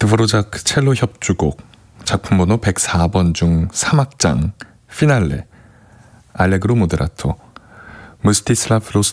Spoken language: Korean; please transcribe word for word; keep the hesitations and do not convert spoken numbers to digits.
드보로자크 첼로 협주곡 작품 번호 백사 번 중 삼 악장 피날레 알레그로 모데라토 무스티슬라프